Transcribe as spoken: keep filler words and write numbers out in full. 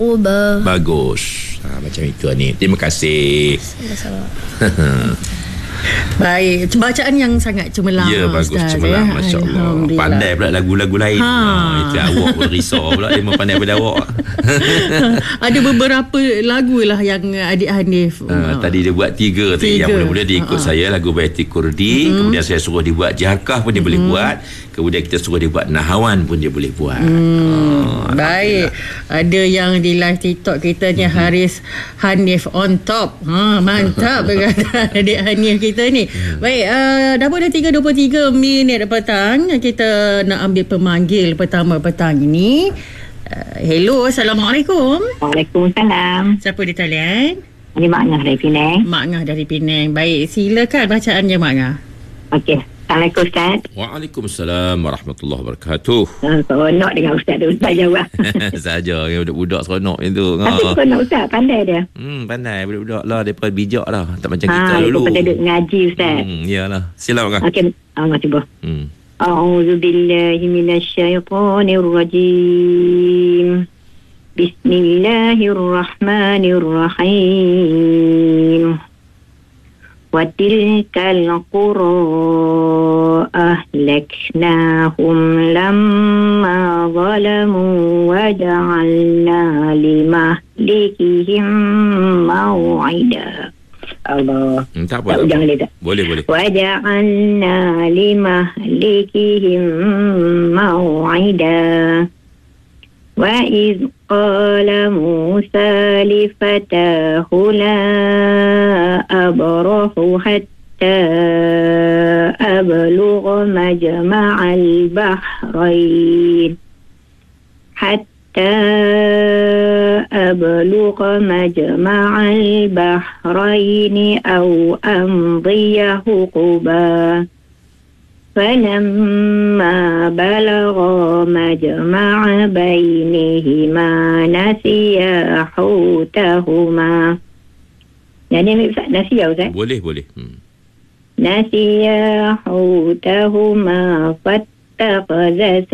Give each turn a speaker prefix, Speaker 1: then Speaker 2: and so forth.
Speaker 1: Ubah.
Speaker 2: Bagus. Ha, macam itu ni. Terima kasih.
Speaker 1: Sama-sama. Baik, bacaan yang sangat cemerlang.
Speaker 2: Ya, bagus,
Speaker 1: Ustaz,
Speaker 2: cemerlang,
Speaker 1: ya?
Speaker 2: Masya Allah. Pandai pula lagu-lagu lain. Ha. Ha, itu awak pun risau pula. Dia memang pandai pada awak.
Speaker 1: Ada beberapa lagu lah yang adik Hanif.
Speaker 2: Ha, tadi dia buat tiga, tiga. Yang mula-mula dia ikut ha. saya lagu Baiti Kurdi. Hmm. Kemudian saya suruh dia buat Jakah pun dia hmm. boleh buat. Kemudian kita suruh dia buat Nahawan pun dia boleh buat. Hmm. Ha,
Speaker 1: baik. Ada yang di live TikTok kita ni hmm. Haris Hanif on top. Ha, mantap berkata adik Hanif kita ni. Hmm. Baik, uh, dah pun dah tiga dua puluh tiga minit petang. Kita nak ambil pemanggil pertama petang ini. Uh, hello, Assalamualaikum.
Speaker 3: Waalaikumsalam.
Speaker 1: Siapa di talian?
Speaker 3: Ini Mak Ngah dari Penang.
Speaker 1: Mak Ngah dari Penang. Baik, silakan bacaannya Mak Ngah.
Speaker 3: Okey. Assalamualaikum Ustaz.
Speaker 2: Waalaikumsalam warahmatullahi wabarakatuh.
Speaker 3: Uh, seronok dengan Ustaz tu. Ustaz jawab.
Speaker 2: Saja yang budak-budak seronok itu.
Speaker 3: Tapi seronok Ustaz. Pandai dia.
Speaker 2: Hmm, pandai budak-budak lah. Dia pun bijak lah. Tak macam ha, kita dulu.
Speaker 3: Ha, dia duduk ngaji Ustaz.
Speaker 2: Hmm, iyalah. Sila Mak.
Speaker 3: Okey. Allah cuba.
Speaker 2: Hmm.
Speaker 3: A'udzubillahi minasyaitonirrajim. Bismillahirrahmanirrahim. وَتِلْكَ الْقُرَى أَهْلَكْنَاهُمْ لَمَّا ظَلَمُوا وَجَعَلْنَا لِمَهْلِكِهِمْ مَوْعِدًا. Allah.
Speaker 2: Hmm, tak apa. Tak, tak. Boleh, boleh.
Speaker 3: وَجَعَلْنَا لِمَهْلِكِهِمْ مَوْعِدًا. وَإِذْ قَالَ مُوسَى لِفَتَاهُ لَا أَبْرَحُ حَتَّى أَبْلُغَ مَجْمَعَ الْبَحْرَيْنِ حَتَّى أَبْلُغَ مَجْمَعَ الْبَحْرَيْنِ أَوْ أَمْضِيَ حُقُبًا. فَلَمَّا بَلَغَا مَجْمَعَ بَيْنِهِمَا نَسِيَا حُوتَهُمَا. Jadi ambil Ustaz, nasiya Ustaz?
Speaker 2: Boleh, boleh. Hmm.
Speaker 3: نَسِيَا حُوتَهُمَا فَاتَّخَذَ